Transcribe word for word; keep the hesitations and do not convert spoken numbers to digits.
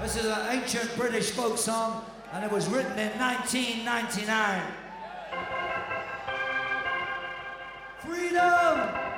This is an ancient British folk song, and it was written in nineteen ninety-nine.